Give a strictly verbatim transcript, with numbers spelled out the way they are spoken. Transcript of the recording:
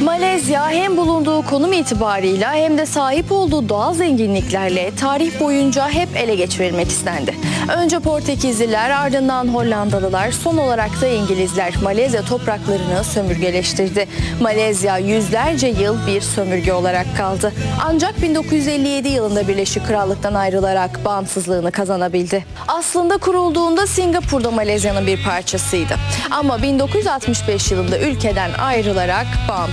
Malezya hem bulunduğu konum itibarıyla hem de sahip olduğu doğal zenginliklerle tarih boyunca hep ele geçirilmek istendi. Önce Portekizliler, ardından Hollandalılar, son olarak da İngilizler Malezya topraklarını sömürgeleştirdi. Malezya yüzlerce yıl bir sömürge olarak kaldı. Ancak bin dokuz yüz elli yedi yılında Birleşik Krallık'tan ayrılarak bağımsızlığını kazanabildi. Aslında kurulduğunda Singapur'da Malezya'nın bir parçasıydı. Ama bin dokuz yüz altmış beş yılında ülkeden ayrılarak bağımsız